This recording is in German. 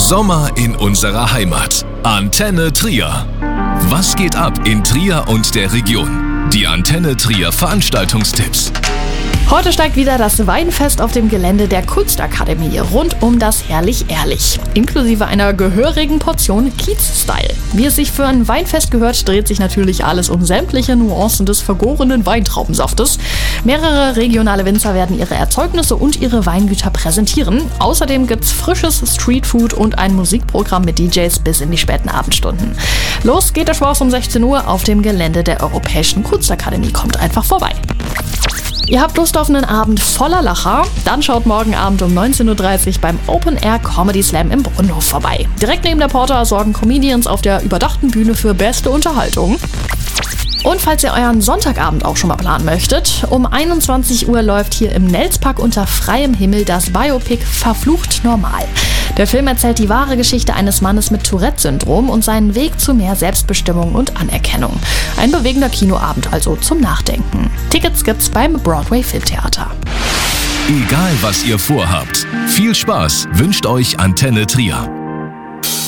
Sommer in unserer Heimat. Antenne Trier. Was geht ab in Trier und der Region? Die Antenne Trier Veranstaltungstipps. Heute steigt wieder das Weinfest auf dem Gelände der Kunstakademie rund um das Herrlich Ehrlich, inklusive einer gehörigen Portion Kiez-Style. Wie es sich für ein Weinfest gehört, dreht sich natürlich alles um sämtliche Nuancen des vergorenen Weintraubensaftes. Mehrere regionale Winzer werden ihre Erzeugnisse und ihre Weingüter präsentieren. Außerdem gibt's frisches Streetfood und ein Musikprogramm mit DJs bis in die späten Abendstunden. Los geht der Spaß um 16 Uhr auf dem Gelände der Europäischen Kunstakademie. Kommt einfach vorbei. Ihr habt Lust auf einen Abend voller Lacher? Dann schaut morgen Abend um 19.30 Uhr beim Open Air Comedy Slam im Brunnenhof vorbei. Direkt neben der Porta sorgen Comedians auf der überdachten Bühne für beste Unterhaltung. Und falls ihr euren Sonntagabend auch schon mal planen möchtet, um 21 Uhr läuft hier im Nelspark unter freiem Himmel das Biopic Verflucht Normal. Der Film erzählt die wahre Geschichte eines Mannes mit Tourette-Syndrom und seinen Weg zu mehr Selbstbestimmung und Anerkennung. Ein bewegender Kinoabend also zum Nachdenken. Tickets gibt's beim Broadway Filmtheater. Egal was ihr vorhabt, viel Spaß wünscht euch Antenne Trier.